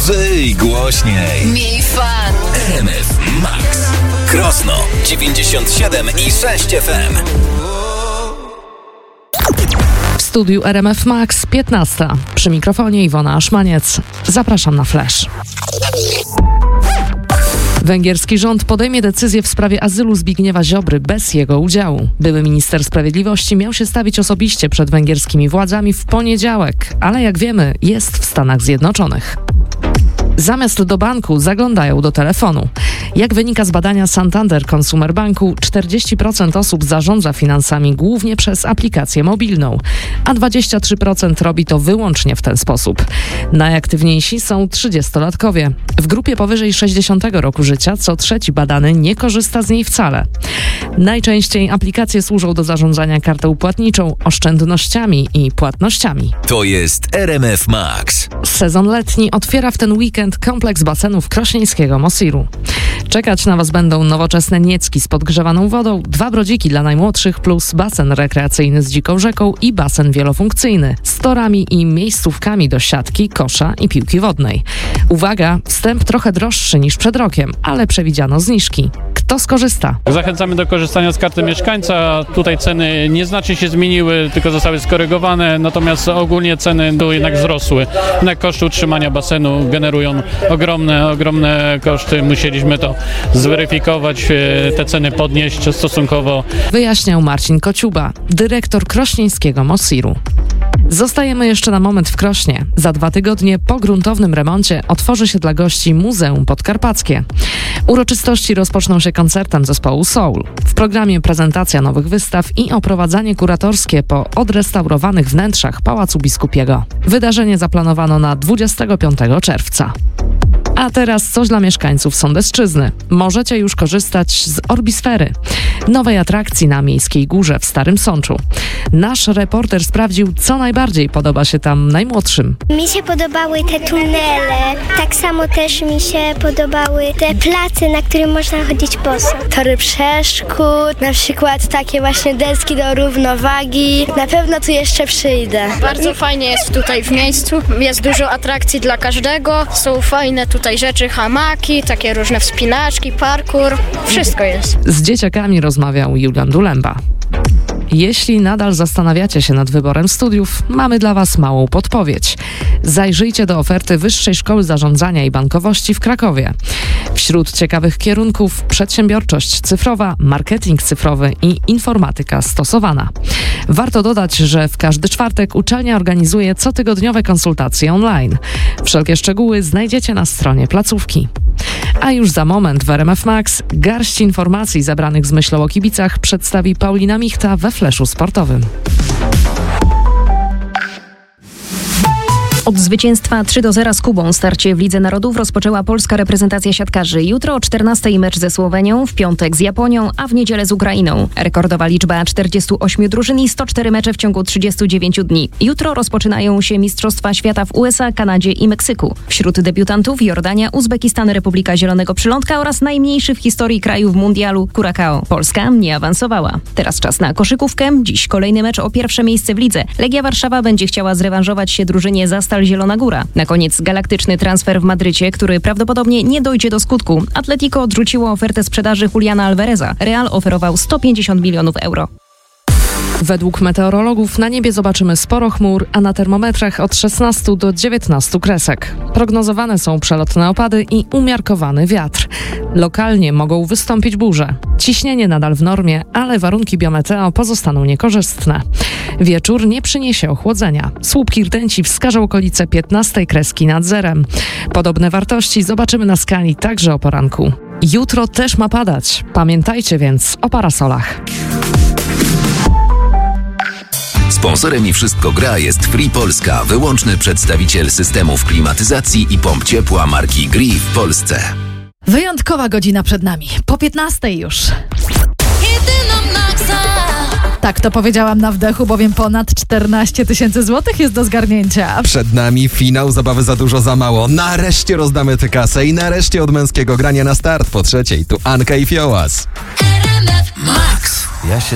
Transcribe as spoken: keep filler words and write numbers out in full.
Żyj głośniej. Miej fan. R M F Max. Krosno dziewięćdziesiąt siedem i sześć F M. W studiu R M F Max piętnasta. Przy mikrofonie Iwona Aszmaniec. Zapraszam na Flash. Węgierski rząd podejmie decyzję w sprawie azylu Zbigniewa Ziobry bez jego udziału. Były minister sprawiedliwości miał się stawić osobiście przed węgierskimi władzami w poniedziałek, ale jak wiemy, jest w Stanach Zjednoczonych. Zamiast do banku zaglądają do telefonu. Jak wynika z badania Santander Consumer Banku, czterdzieści procent osób zarządza finansami głównie przez aplikację mobilną, a dwadzieścia trzy procent robi to wyłącznie w ten sposób. Najaktywniejsi są trzydziestolatkowie. W grupie powyżej sześćdziesiątego roku życia co trzeci badany nie korzysta z niej wcale. Najczęściej aplikacje służą do zarządzania kartą płatniczą, oszczędnościami i płatnościami. To jest R M F Max. Sezon letni otwiera w ten weekend kompleks basenów krośnieńskiego Mosiru. Czekać na Was będą nowoczesne niecki z podgrzewaną wodą, dwa brodziki dla najmłodszych plus basen rekreacyjny z dziką rzeką i basen wielofunkcyjny z torami i miejscówkami do siatki, kosza i piłki wodnej. Uwaga, wstęp trochę droższy niż przed rokiem, ale przewidziano zniżki. Kto skorzysta? Zachęcamy do korzystania z karty mieszkańca. Tutaj ceny nieznacznie się zmieniły, tylko zostały skorygowane, natomiast ogólnie ceny tu jednak wzrosły. Jednak koszty utrzymania basenu generują ogromne, ogromne koszty. Musieliśmy to zweryfikować, te ceny podnieść stosunkowo. Wyjaśniał Marcin Kociuba, dyrektor krośnieńskiego Mosiru. Zostajemy jeszcze na moment w Krośnie. Za dwa tygodnie po gruntownym remoncie otworzy się dla gości Muzeum Podkarpackie. Uroczystości rozpoczną się koncertem zespołu Soul. W programie prezentacja nowych wystaw i oprowadzanie kuratorskie po odrestaurowanych wnętrzach Pałacu Biskupiego. Wydarzenie zaplanowano na dwudziestego piątego czerwca. A teraz coś dla mieszkańców Sądecczyzny. Możecie już korzystać z Orbisfery, nowej atrakcji na Miejskiej Górze w Starym Sączu. Nasz reporter sprawdził, co najbardziej podoba się tam najmłodszym. Mi się podobały te tunele, tak samo też mi się podobały te place, na które można chodzić boso. Tory przeszkód, na przykład takie właśnie deski do równowagi. Na pewno tu jeszcze przyjdę. Bardzo fajnie jest tutaj w miejscu, jest dużo atrakcji dla każdego, są fajne tutaj rzeczy, hamaki, takie różne wspinaczki, parkour, wszystko jest. Z dzieciakami rozmawiał Julian Dulemba. Jeśli nadal zastanawiacie się nad wyborem studiów, mamy dla Was małą podpowiedź. Zajrzyjcie do oferty Wyższej Szkoły Zarządzania i Bankowości w Krakowie. Wśród ciekawych kierunków przedsiębiorczość cyfrowa, marketing cyfrowy i informatyka stosowana. Warto dodać, że w każdy czwartek uczelnia organizuje cotygodniowe konsultacje online. Wszelkie szczegóły znajdziecie na stronie placówki. A już za moment w R M F Max garść informacji zebranych z myślą o kibicach przedstawi Paulina Michta we Flashu Sportowym. Od zwycięstwa trzy do zera z Kubą starcie w Lidze Narodów rozpoczęła polska reprezentacja siatkarzy. Jutro o czternastej mecz ze Słowenią, w piątek z Japonią, a w niedzielę z Ukrainą. Rekordowa liczba czterdzieści osiem drużyn i sto cztery mecze w ciągu trzydziestu dziewięciu dni. Jutro rozpoczynają się Mistrzostwa Świata w U S A, Kanadzie i Meksyku. Wśród debiutantów Jordania, Uzbekistan, Republika Zielonego Przylądka oraz najmniejszy w historii kraju w mundialu Curacao. Polska nie awansowała. Teraz czas na koszykówkę. Dziś kolejny mecz o pierwsze miejsce w lidze. Legia Warszawa będzie chciała zrewanżować się drużynie Zastal Zielona Góra. Na koniec galaktyczny transfer w Madrycie, który prawdopodobnie nie dojdzie do skutku. Atletico odrzuciło ofertę sprzedaży Juliana Alvareza. Real oferował sto pięćdziesiąt milionów euro. Według meteorologów na niebie zobaczymy sporo chmur, a na termometrach od szesnastu do dziewiętnastu kresek. Prognozowane są przelotne opady i umiarkowany wiatr. Lokalnie mogą wystąpić burze. Ciśnienie nadal w normie, ale warunki biometeo pozostaną niekorzystne. Wieczór nie przyniesie ochłodzenia. Słupki rtęci wskażą okolice piętnastej kreski nad zerem. Podobne wartości zobaczymy na skali także o poranku. Jutro też ma padać. Pamiętajcie więc o parasolach. Sponsorem i Wszystko Gra jest Free Polska, wyłączny przedstawiciel systemów klimatyzacji i pomp ciepła marki Gree w Polsce. Wyjątkowa godzina przed nami. Po piętnastej już. Tak to powiedziałam na wdechu, bowiem ponad czternaście tysięcy złotych jest do zgarnięcia. Przed nami finał Zabawy za dużo za mało. Nareszcie rozdamy tę kasę i nareszcie od męskiego grania na start po trzeciej. Tu Anka i Fiołas. Max. Ja się